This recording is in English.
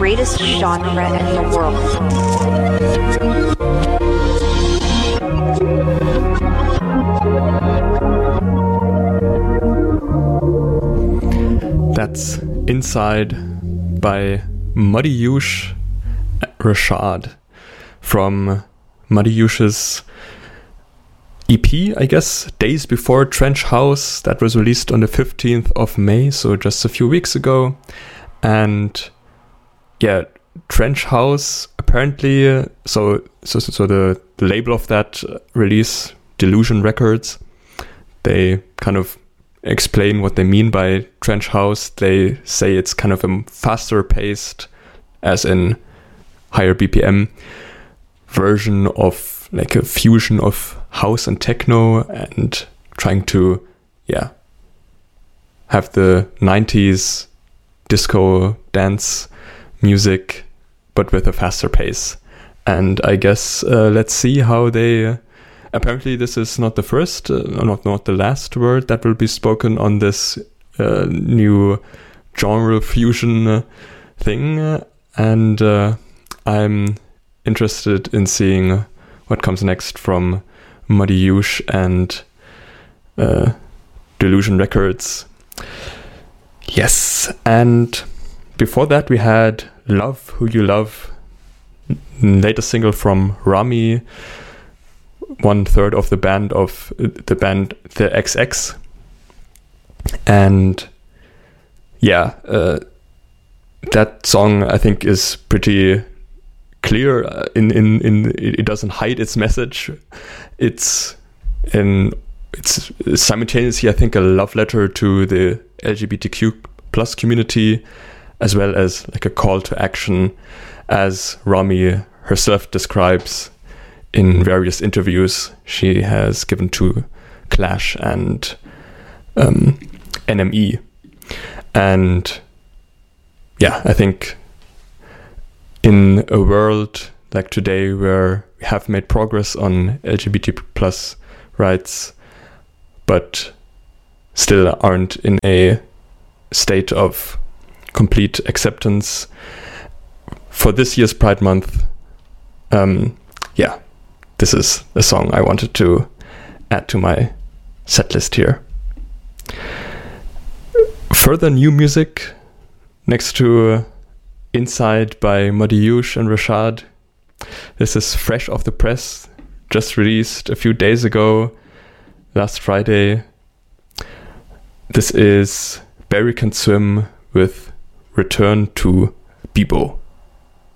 greatest genre in the world. That's Inside by Muddy Yoush Rashad from Muddy Yoush's EP, I guess, Days Before Trench House, that was released on the 15th of May, so just a few weeks ago. And yeah, Trench House apparently, so the label of that release, Delusion Records, they kind of explain what they mean by Trench House. They say it's kind of a faster paced, as in higher BPM version of like a fusion of house and techno, and trying to have the 90s disco dance music but with a faster pace. And I guess let's see how they apparently this is not the first not the last word that will be spoken on this new genre fusion thing, and I'm interested in seeing what comes next from Muddy Yoush and Delusion Records. Yes, and before that we had Love Who You Love, latest single from Rami, 1/3 of the band The XX. And that song I think is pretty clear in it doesn't hide its message. It's simultaneously, I think, a love letter to the LGBTQ plus community, as well as like a call to action, as Rami herself describes in various interviews she has given to Clash and NME. And I think in a world like today where we have made progress on LGBT plus rights, but still aren't in a state of complete acceptance, for this year's Pride Month, this is a song I wanted to add to my setlist here. Further new music next to Inside by Muddy Yoush and Rashad. This is fresh off the press, just released a few days ago, last Friday. This is Barry Can Swim with Return to Bebo.